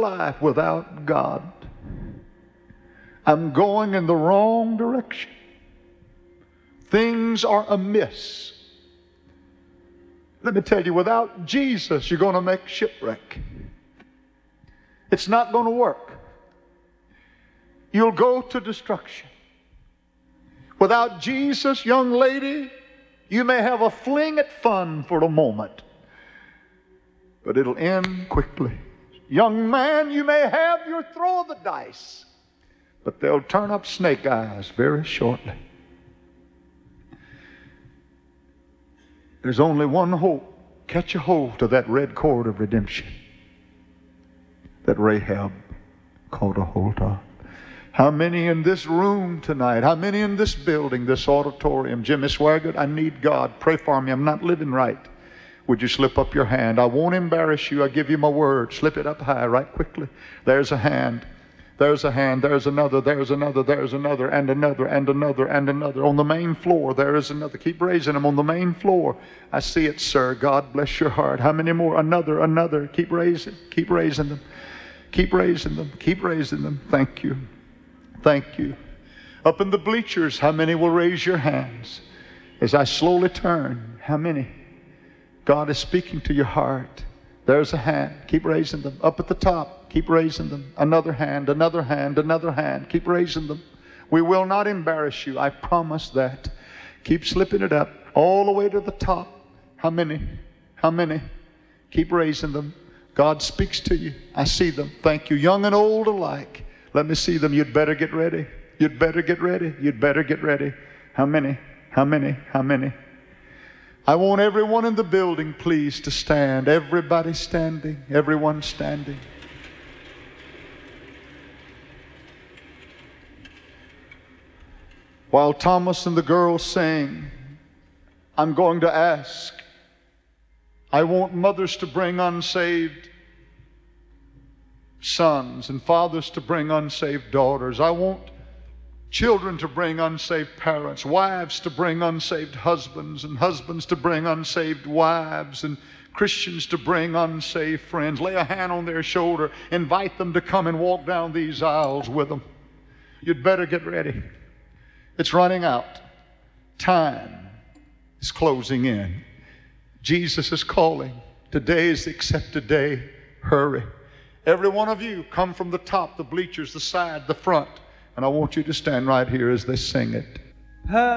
life without God. I'm going in the wrong direction. Things are amiss. Let me tell you, without Jesus, you're going to make shipwreck. It's not going to work. You'll go to destruction. Without Jesus, young lady, you may have a fling at fun for a moment, but it'll end quickly. Young man, you may have your throw of the dice, but they'll turn up snake eyes very shortly. There's only one hope. Catch a hold of that red cord of redemption that Rahab caught a hold of. How many in this room tonight? How many in this building, this auditorium? Jimmy Swaggart, I need God. Pray for me. I'm not living right. Would you slip up your hand? I won't embarrass you. I give you my word. Slip it up high right quickly. There's a hand. There's a hand. There's another. There's another. There's another. And another. And another. And another. On the main floor, there is another. Keep raising them on the main floor. I see it, sir. God bless your heart. How many more? Another. Another. Keep raising. Keep raising them. Keep raising them. Keep raising them. Thank you. Thank you. Up in the bleachers, how many will raise your hands? As I slowly turn, how many? God is speaking to your heart. There's a hand. Keep raising them. Up at the top, keep raising them. Another hand, another hand, another hand. Keep raising them. We will not embarrass you. I promise that. Keep slipping it up all the way to the top. How many? How many? Keep raising them. God speaks to you. I see them. Thank you. Young and old alike. Let me see them. You'd better get ready. You'd better get ready. You'd better get ready. How many? How many? How many? I want everyone in the building, please, to stand. Everybody standing. Everyone standing. While Thomas and the girls sang, I'm going to ask. I want mothers to bring unsaved sons and fathers to bring unsaved daughters. I want children to bring unsaved parents, wives to bring unsaved husbands, and husbands to bring unsaved wives, and Christians to bring unsaved friends. Lay a hand on their shoulder. Invite them to come and walk down these aisles with them. You'd better get ready. It's running out. Time is closing in. Jesus is calling. Today is the accepted day. Hurry. Every one of you, come from the top, the bleachers, the side, the front. And I want you to stand right here as they sing it.